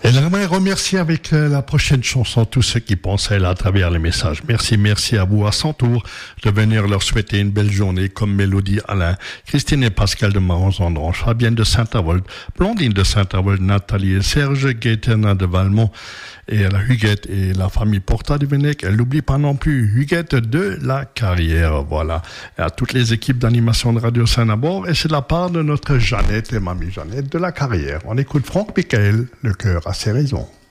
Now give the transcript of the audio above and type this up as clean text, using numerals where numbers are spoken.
Et j'aimerais remercier avec la prochaine chanson tous ceux qui pensent à elle à travers les messages. Merci à vous à son tour de venir leur souhaiter une belle journée comme Mélodie, Alain, Christine et Pascal de Marans-Andrange, Fabienne de Saint-Avold, Blandine de Saint-Avold, Nathalie et Serge, Gaétana de Valmont et la Huguette et la famille Porta de Venec. Elle n'oublie pas non plus Huguette de la Carrière. Voilà. Et à toutes les équipes d'animation de Radio Saint-Nabord. Et c'est de la part de notre Jeannette et mamie Jeannette de la Carrière. On écoute Franck Michael, le cœur a ses raisons.